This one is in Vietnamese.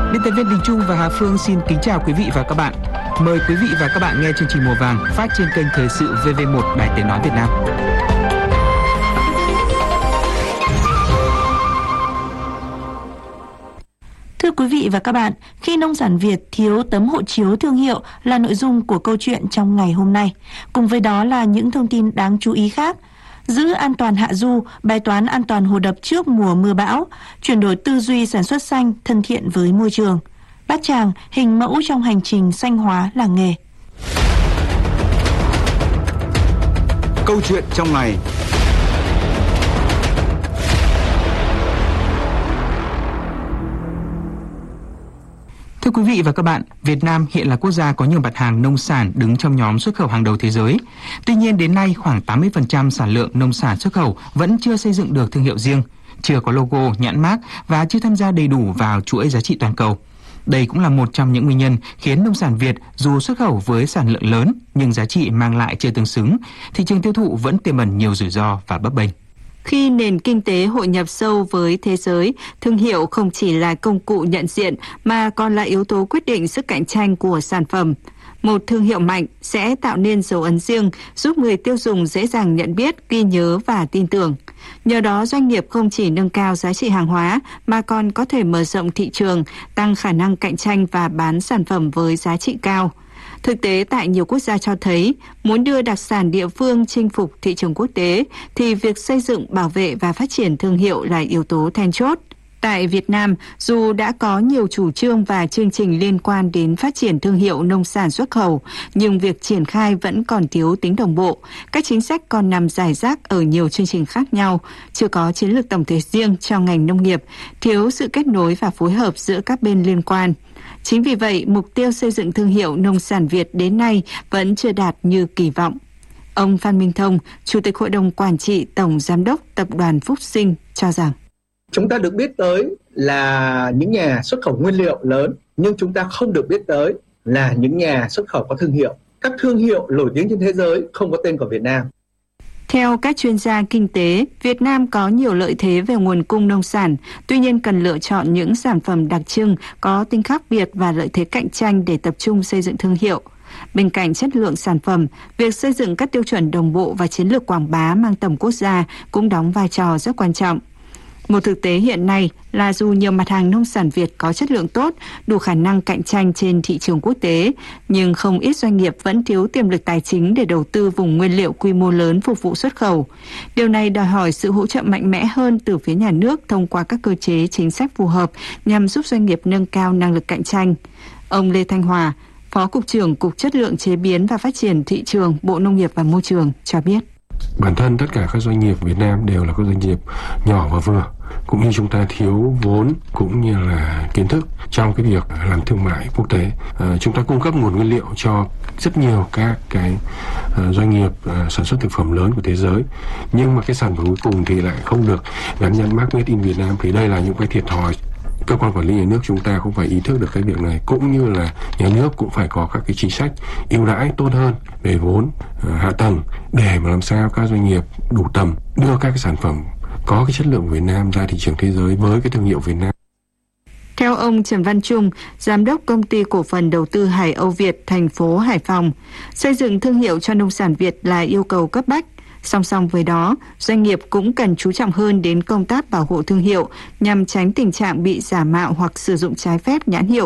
Biên tập viên Đình Trung và Hà Phương xin kính chào quý vị và các bạn. Mời quý vị và các bạn nghe chương trình Mùa Vàng phát trên kênh Thời sự VV1 Đài Tiếng nói Việt Nam. Thưa quý vị và các bạn, khi nông sản Việt thiếu tấm hộ chiếu thương hiệu là nội dung của câu chuyện trong ngày hôm nay. Cùng với đó là những thông tin đáng chú ý khác. Giữ an toàn hạ du, bài toán an toàn hồ đập trước mùa mưa bão, chuyển đổi tư duy sản xuất xanh thân thiện với môi trường. Bát Tràng, hình mẫu trong hành trình xanh hóa làng nghề. Câu chuyện trong ngày. Thưa quý vị và các bạn, Việt Nam hiện là quốc gia có nhiều mặt hàng nông sản đứng trong nhóm xuất khẩu hàng đầu thế giới. Tuy nhiên đến nay khoảng 80% sản lượng nông sản xuất khẩu vẫn chưa xây dựng được thương hiệu riêng, chưa có logo, nhãn mác và chưa tham gia đầy đủ vào chuỗi giá trị toàn cầu. Đây cũng là một trong những nguyên nhân khiến nông sản Việt dù xuất khẩu với sản lượng lớn nhưng giá trị mang lại chưa tương xứng, thị trường tiêu thụ vẫn tiềm ẩn nhiều rủi ro và bấp bênh. Khi nền kinh tế hội nhập sâu với thế giới, thương hiệu không chỉ là công cụ nhận diện mà còn là yếu tố quyết định sức cạnh tranh của sản phẩm. Một thương hiệu mạnh sẽ tạo nên dấu ấn riêng, giúp người tiêu dùng dễ dàng nhận biết, ghi nhớ và tin tưởng. Nhờ đó, doanh nghiệp không chỉ nâng cao giá trị hàng hóa mà còn có thể mở rộng thị trường, tăng khả năng cạnh tranh và bán sản phẩm với giá trị cao. Thực tế tại nhiều quốc gia cho thấy, muốn đưa đặc sản địa phương chinh phục thị trường quốc tế thì việc xây dựng, bảo vệ và phát triển thương hiệu là yếu tố then chốt. Tại Việt Nam, dù đã có nhiều chủ trương và chương trình liên quan đến phát triển thương hiệu nông sản xuất khẩu, nhưng việc triển khai vẫn còn thiếu tính đồng bộ. Các chính sách còn nằm rải rác ở nhiều chương trình khác nhau, chưa có chiến lược tổng thể riêng cho ngành nông nghiệp, thiếu sự kết nối và phối hợp giữa các bên liên quan. Chính vì vậy, mục tiêu xây dựng thương hiệu nông sản Việt đến nay vẫn chưa đạt như kỳ vọng. Ông Phan Minh Thông, Chủ tịch Hội đồng Quản trị Tổng Giám đốc Tập đoàn Phúc Sinh cho rằng chúng ta được biết tới là những nhà xuất khẩu nguyên liệu lớn, nhưng chúng ta không được biết tới là những nhà xuất khẩu có thương hiệu. Các thương hiệu nổi tiếng trên thế giới không có tên của Việt Nam. Theo các chuyên gia kinh tế, Việt Nam có nhiều lợi thế về nguồn cung nông sản, tuy nhiên cần lựa chọn những sản phẩm đặc trưng, có tính khác biệt và lợi thế cạnh tranh để tập trung xây dựng thương hiệu. Bên cạnh chất lượng sản phẩm, việc xây dựng các tiêu chuẩn đồng bộ và chiến lược quảng bá mang tầm quốc gia cũng đóng vai trò rất quan trọng. Một thực tế hiện nay là dù nhiều mặt hàng nông sản Việt có chất lượng tốt, đủ khả năng cạnh tranh trên thị trường quốc tế, nhưng không ít doanh nghiệp vẫn thiếu tiềm lực tài chính để đầu tư vùng nguyên liệu quy mô lớn phục vụ xuất khẩu. Điều này đòi hỏi sự hỗ trợ mạnh mẽ hơn từ phía nhà nước thông qua các cơ chế chính sách phù hợp nhằm giúp doanh nghiệp nâng cao năng lực cạnh tranh. Ông Lê Thanh Hòa, Phó Cục trưởng Cục Chất lượng Chế biến và Phát triển Thị trường, Bộ Nông nghiệp và Môi trường cho biết. Bản thân tất cả các doanh nghiệp Việt Nam đều là các doanh nghiệp nhỏ và vừa, cũng như chúng ta thiếu vốn cũng như là kiến thức trong cái việc làm thương mại quốc tế. Chúng ta cung cấp nguồn nguyên liệu cho rất nhiều các cái doanh nghiệp sản xuất thực phẩm lớn của thế giới, nhưng mà cái sản phẩm cuối cùng thì lại không được gắn nhãn mác Made in Việt Nam, thì đây là những cái thiệt thòi. Cơ quan quản lý nhà nước chúng ta cũng phải ý thức được cái việc này, cũng như là nhà nước cũng phải có các cái chính sách ưu đãi tốt hơn về vốn, hạ tầng để mà làm sao các doanh nghiệp đủ tầm đưa các cái sản phẩm có cái chất lượng của Việt Nam ra thị trường thế giới với cái thương hiệu Việt Nam. Theo ông Trần Văn Trung, Giám đốc Công ty Cổ phần Đầu tư Hải Âu Việt, thành phố Hải Phòng, xây dựng thương hiệu cho nông sản Việt là yêu cầu cấp bách. Song song với đó, doanh nghiệp cũng cần chú trọng hơn đến công tác bảo hộ thương hiệu nhằm tránh tình trạng bị giả mạo hoặc sử dụng trái phép nhãn hiệu